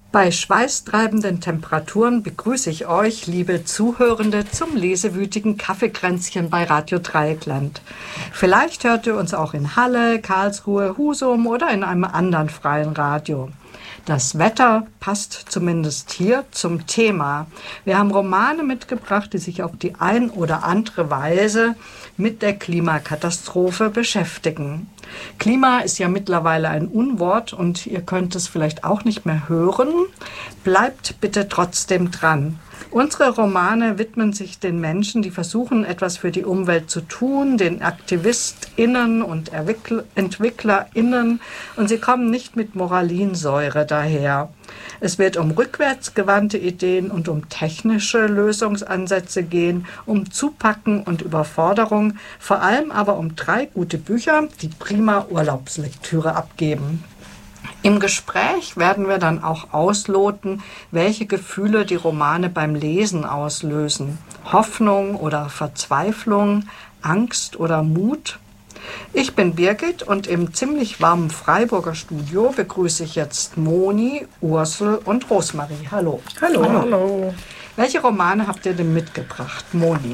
Bei schweißtreibenden Temperaturen begrüße ich euch, liebe Zuhörende, zum lesewütigen Kaffeekränzchen bei Radio Dreieckland. Vielleicht hört ihr uns auch in Halle, Karlsruhe, Husum oder in einem anderen freien Radio. Das Wetter passt zumindest hier zum Thema. Wir haben Romane mitgebracht, die sich auf die ein oder andere Weise mit der Klimakatastrophe beschäftigen. Klima ist ja mittlerweile ein Unwort und ihr könnt es vielleicht auch nicht mehr hören. Bleibt bitte trotzdem dran. Unsere Romane widmen sich den Menschen, die versuchen, etwas für die Umwelt zu tun, den AktivistInnen und EntwicklerInnen, und sie kommen nicht mit Moralinsäure daher. Es wird um rückwärtsgewandte Ideen und um technische Lösungsansätze gehen, um Zupacken und Überforderung, vor allem aber um 3 gute Bücher, die prima Urlaubslektüre abgeben. Im Gespräch werden wir dann auch ausloten, welche Gefühle die Romane beim Lesen auslösen. Hoffnung oder Verzweiflung, Angst oder Mut. Ich bin Birgit und im ziemlich warmen Freiburger Studio begrüße ich jetzt Moni, Ursel und Rosmarie. Hallo. Hallo. Hallo. Welche Romane habt ihr denn mitgebracht, Moni?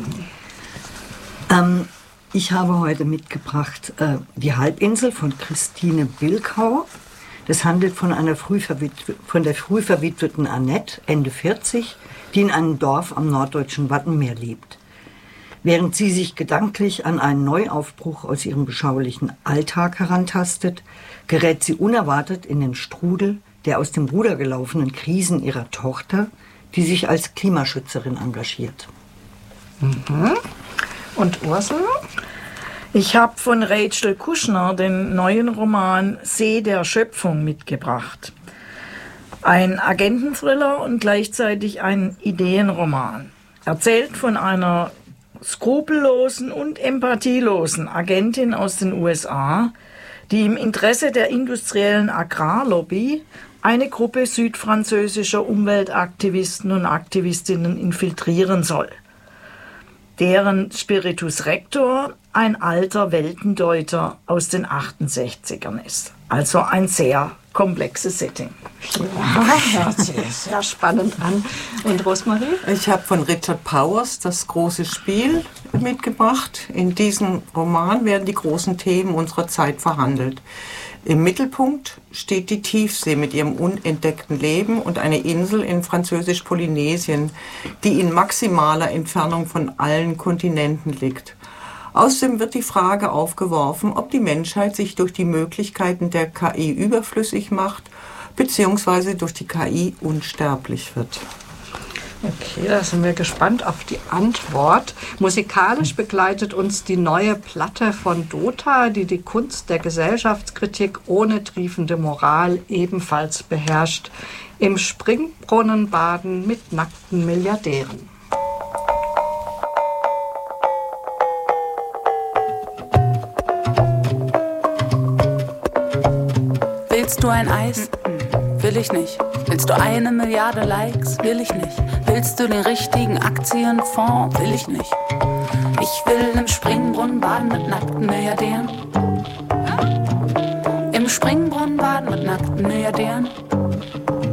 Ich habe heute mitgebracht Die Halbinsel von Christine Bilkau. Das handelt von der früh verwitweten Annette, Ende 40, die in einem Dorf am norddeutschen Wattenmeer lebt. Während sie sich gedanklich an einen Neuaufbruch aus ihrem beschaulichen Alltag herantastet, gerät sie unerwartet in den Strudel der aus dem Ruder gelaufenen Krisen ihrer Tochter, die sich als Klimaschützerin engagiert. Mhm. Und Ursel? Ich habe von Rachel Kushner den neuen Roman See der Schöpfung mitgebracht. Ein Agententhriller und gleichzeitig ein Ideenroman. Erzählt von einer skrupellosen und empathielosen Agentin aus den USA, die im Interesse der industriellen Agrarlobby eine Gruppe südfranzösischer Umweltaktivisten und Aktivistinnen infiltrieren soll. Deren Spiritus Rector ein alter Weltendeuter aus den 68ern ist. Also ein sehr komplexes Setting. Ja, hört sich sehr spannend an. Und Rosmarie? Ich habe von Richard Powers Das große Spiel mitgebracht. In diesem Roman werden die großen Themen unserer Zeit verhandelt. Im Mittelpunkt steht die Tiefsee mit ihrem unentdeckten Leben und eine Insel in Französisch-Polynesien, die in maximaler Entfernung von allen Kontinenten liegt. Außerdem wird die Frage aufgeworfen, ob die Menschheit sich durch die Möglichkeiten der KI überflüssig macht, beziehungsweise durch die KI unsterblich wird. Okay, da sind wir gespannt auf die Antwort. Musikalisch begleitet uns die neue Platte von Dota, die die Kunst der Gesellschaftskritik ohne triefende Moral ebenfalls beherrscht. Im Springbrunnen baden mit nackten Milliardären. Willst du ein Eis? Will ich nicht. Willst du 1 Milliarde Likes? Will ich nicht. Willst du den richtigen Aktienfonds? Will ich nicht. Ich will im Springbrunnen baden mit nackten Milliardären. Im Springbrunnen baden mit nackten Milliardären.